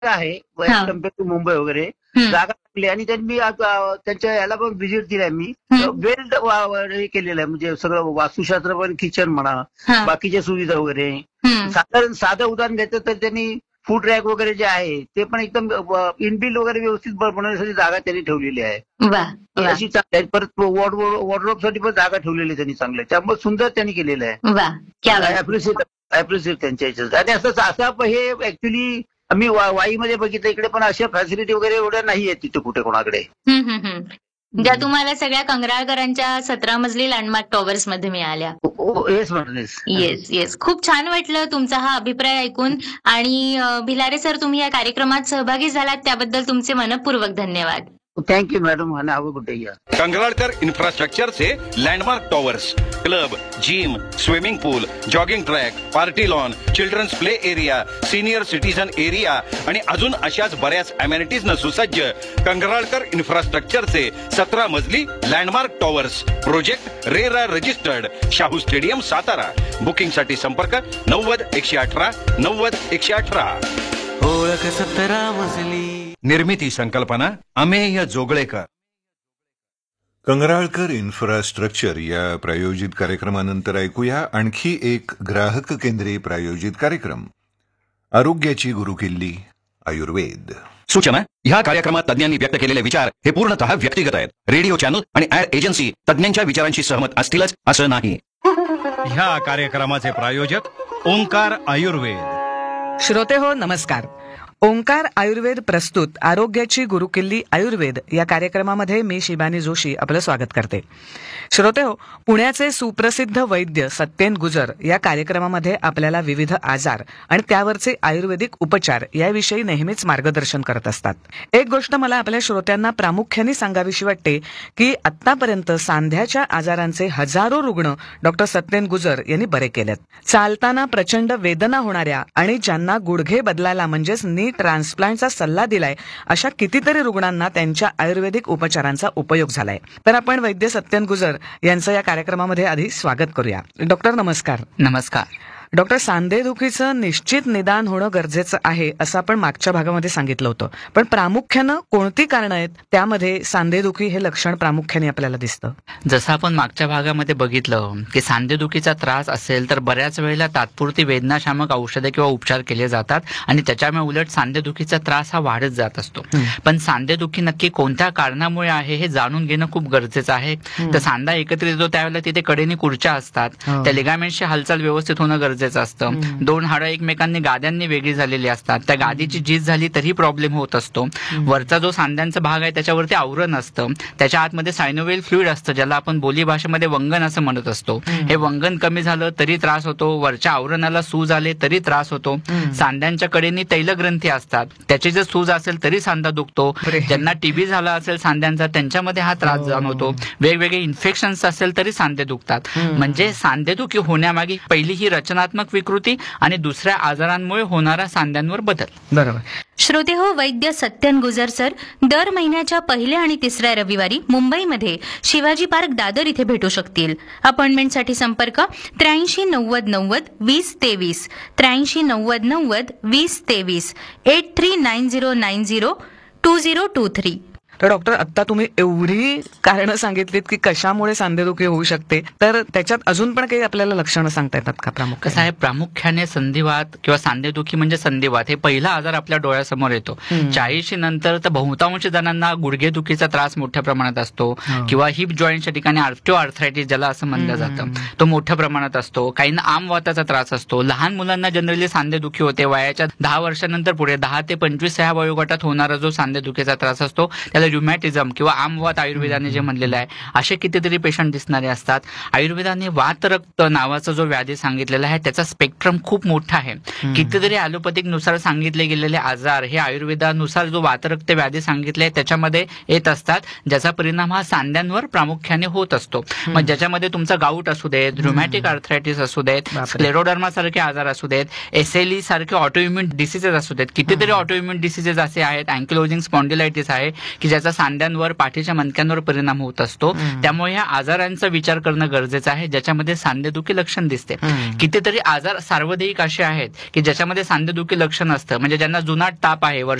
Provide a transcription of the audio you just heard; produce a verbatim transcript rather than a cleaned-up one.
आहे हा. Compare to Mumbai वगैरे. हम्म. जागा टाकली आणि त्यांनी आज, अ, त्यांच्या याला पण व्हिजिट दिलाय मी. हम्म. वेल हे केलेलं आहे, म्हणजे सगळं वास्तुशास्त्र पण, किचन म्हणा, हा. बाकीच्या सुविधा वगैरे. हम्म. साधारण साधं उदाहरण घ्यायचं तर त्यांनी फूड रॅक वगैरे जे आहे ते पण एकदम इनबिल्ड वगैरे व्यवस्थित बनवण्यासाठी जागा त्यांनी ठेवलेली आहे. वा ती वा अशी चांगली आहे. परत वॉर्डरोब साठी पण जागा ठेवलेली आहे त्यांनी चांगल्या, त्यामुळे सुंदर त्यांनी केलेलं आहे. वा क्या बात. अप्रिशिएट अप्रिशिएट त्यांच्या याच्यात. आणि असं असं हे ऍक्च्युली आम्ही वा- वाईमध्ये बघितलं, इकडे पण अशा फॅसिलिटी वगैरे एवढ्या नाही आहेत तिथे कुठे कोणाकडे. हम्म, हम्म, हम्म. ज्या तुम्हाला सगळ्या कंगराळकरांच्या सतरा मजली लँडमार्क टॉवर्स मध्ये मिळाल्या. Yes madam yes. Yes yes खूप छान वाटलं तुमचा हा अभिप्राय ऐकून. आणि अ, भिलारे सर, तुम्ही या कार्यक्रमात सहभागी झालात त्याबद्दल तुमचे मनपूर्वक धन्यवाद. Thank you madam. आणि हवं कुठे या कंगराळकर इन्फ्रास्ट्रक्चर से landmark towers, club, gym, swimming पूल, jogging track, party lawn, children's play area, senior citizen area आणि अजून अशाच बऱ्याच अमेनिटीज न सुसज्ज कंगराळकर इन्फ्रास्ट्रक्चर से सतरा मजली landmark towers project RERA registered, Shahu stadium Satara. Booking साठी संपर्क नव्वद एकशे अठरा नव्वद एकशे अठरा. ओळख सतरा मजली. निर्मिती संकल्पना अमेय जोगळेकर. कंगराळकर इन्फ्रास्ट्रक्चर या प्रायोजित कार्यक्रमानंतर ऐकूया आणखी एक ग्राहक केंद्री प्रायोजित कार्यक्रम, आरोग्याची गुरुकिल्ली आयुर्वेद. सूचना: ह्या कार्यक्रमात तज्ञांनी व्यक्त केलेले विचार हे पूर्णतः व्यक्तिगत आहेत. रेडिओ चॅनल आणि ऍड एजन्सी तज्ञांच्या विचारांशी सहमत असतीलच असं नाही. ह्या कार्यक्रमाचे प्रायोजक ओंकार आयुर्वेद. श्रोते हो, नमस्कार. ओंकार आयुर्वेद प्रस्तुत आरोग्याची गुरुकिल्ली आयुर्वेद या कार्यक्रमामध्ये मी शिबानी जोशी आपलं स्वागत करते. श्रोते हो, पुण्याचे सुप्रसिद्ध वैद्य सत्येन गुजर या कार्यक्रमामध्ये आपल्याला विविध आजार आणि त्यावरचे आयुर्वेदिक उपचार याविषयी नेहमीच मार्गदर्शन करत असतात. एक गोष्ट मला आपल्या श्रोत्यांना प्रामुख्याने सांगावीशी वाटते की आतापर्यंत सांध्याच्या आजारांचे हजारो रुग्ण डॉक्टर सत्येन गुजर यांनी बरे केलेत. चालताना प्रचंड वेदना होणाऱ्या आणि ज्यांना गुडघे बदलायला म्हणजेच नी ट्रान्सप्लांटचा सल्ला दिलाय अशा कितीतरी रुग्णांना त्यांच्या आयुर्वेदिक उपचारांचा उपयोग झालाय. तर आपण वैद्य सत्येन गुजर यांचं या कार्यक्रमामध्ये आधी स्वागत करूया. डॉक्टर नमस्कार. नमस्कार. डॉक्टर, सांधेदुखीचं निश्चित निदान होणं गरजेचं आहे असं आपण मागच्या भागामध्ये सांगितलं होतं, पण प्रामुख्यानं कोणती कारणं आहेत त्यामध्ये सांधेदुखी हे लक्षण प्रामुख्याने आपल्याला दिसतं? जसं आपण मागच्या भागामध्ये बघितलं की सांधेदुखीचा त्रास असेल तर बऱ्याच वेळेला तात्पुरती वेदनाशामक औषधे किंवा उपचार केले जातात आणि त्याच्यामुळे उलट सांधेदुखीचा त्रास हा वाढत जात असतो. पण सांधेदुखी नक्की कोणत्या कारणामुळे आहे हे जाणून घेणं खूप गरजेचं आहे. तर सांधा एकत्रित येतो त्यावेळेला तिथे कडेनी खुर्च्या असतात, त्या लिगामेंटची हालचाल व्यवस्थित होणं गरजेचं असतं. दोन हाडं एकमेकांनी गाद्यांनी वेगळी झालेली असतात, त्या गादीची झीज झाली तरी प्रॉब्लेम होत असतो. वरचा जो सांध्यांचा भाग आहे त्याच्यावरती आवरण असतं, त्याच्या आतमध्ये सायनोव्हेल फ्लुइड असतं ज्याला आपण बोली भाषेमध्ये वंगण असं म्हणत असतो. हे वंगण कमी झालं तरी त्रास होतो, वरच्या आवरणाला सूज आले तरी त्रास होतो. सांध्यांच्या कडेनी तैलग्रंथी असतात, त्याची जर सूज असेल तरी सांधा दुखतो. ज्यांना टीबी झाला असेल सांध्यांचा त्यांच्यामध्ये हा त्रास जाणवतो. वेगवेगळे इन्फेक्शन्स असेल तरी सांधे दुखतात. म्हणजे सांधेदुखी होण्यामागे पहिली ही रचना विकृती आणि दुसऱ्या आजारांमुळे होणारा सांध्यांवर बदल. बरोबर. श्रोते हो, वैद्य सत्येन गुजर सर दर महिन्याच्या पहिल्या आणि तिसऱ्या रविवारी मुंबईमध्ये शिवाजी पार्क दादर इथे भेटू शकतील. अपॉइंटमेंटसाठी संपर्क त्र्याऐंशी नव्वद नव्वद वीस तेवीस त्र्याऐंशी नव्वद नव्वद वीस तेवीस eight three nine zero nine zero to zero to three. तर डॉक्टर, आता तुम्ही एवढी कारणं सांगितलीत की कशामुळे सांधेदुखी होऊ शकते, तर त्याच्यात अजून पण काही आपल्याला लक्षणं सांगता येतात का? प्रामुख्याने कसं आहे, प्रामुख्याने संधिवात किंवा सांधेदुखी म्हणजे संधिवात हे पहिला आजार आपल्या डोळ्यासमोर येतो. चाळीशी नंतर तर बहुतांश जणांना गुडघेदुखीचा त्रास मोठ्या प्रमाणात असतो किंवा हिप जॉईंटच्या ठिकाणी आर्थ्रो आर्थरायटिस ज्याला असं म्हणलं जातं तो मोठ्या प्रमाणात असतो. काहींना आमवाताचा त्रास असतो. लहान मुलांना जनरली सांधेदुखी होते. वयाच्या दहा वर्षानंतर पुढे दहा ते पंचवीस ह्या वयोगटात होणारा जो सांधेदुखीचा त्रास असतो त्याला र्युमॅटिझम किंवा आमवात आयुर्वेदाने जे म्हणलेलं आहे असे कितीतरी पेशंट दिसणारे असतात. आयुर्वेदाने वातरक्त नावाचा जो व्याधी सांगितलेला आहे त्याचा स्पेक्ट्रम खूप मोठा आहे. कितीतरी ॲलोपॅथिक नुसार सांगितले गेलेले आजार हे आयुर्वेदानुसार जो वातरक्त व्याधी सांगितले त्याच्यामध्ये येत असतात, ज्याचा परिणाम हा सांध्यांवर प्रामुख्याने होत असतो. मग ज्याच्यामध्ये तुमचा गाऊट असू देत, रुमॅटिक आर्थरायटिस असू देत, स्क्लेरोडर्मा सारखे आजार असू देत, एसएलई सारखे ऑटोइम्युन डिसीजेस असू देत. कितीतरी ऑटोइम्युन डिसीजेस असे आहेत, अँकिलोजिंग स्पॉन्डिलायटिस आहे की ज्याचा त्याचा सांध्यांवर, पाठीच्या मणक्यांवर परिणाम होत असतो. त्यामुळे ह्या आजारांचा विचार करणं गरजेचं आहे ज्याच्यामध्ये सांधेदुखी लक्षण दिसते. कितीतरी आजार सार्वदेयिक असे आहेत की ज्याच्यामध्ये सांधेदुखी लक्षण असतं, म्हणजे ज्यांना जुनाट ताप आहे,